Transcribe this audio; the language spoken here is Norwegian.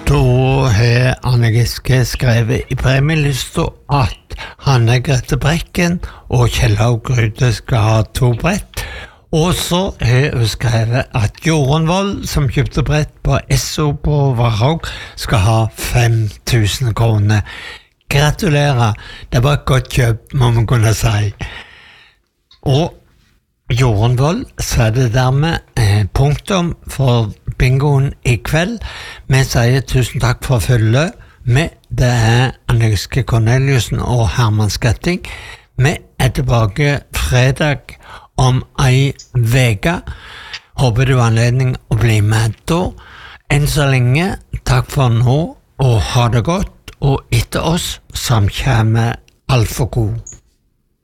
Da har Anne Giske skrevet I premielista at Hanne Grete Brekken og Kjellaug Grude skal ha 2 brett. Og så har hun skrevet at Jorunn Vold, som kjøpte brett på Esso på Varhaug, skal ha 5.000 kroner. Gratulerer, det var et godt kjøp, må man kunne si. Og Jorunn Vold setter dermed punktum for bingoen I kveld. Vi sier tusen takk for følget. Det Anne Giske Corneliussen og Herman Skretting. Vi tilbake fredag om ei veke. Håper du har anledning å bli med da. Enn så lenge, takk for nå, og ha det godt. Og etter oss som kommer alt for god.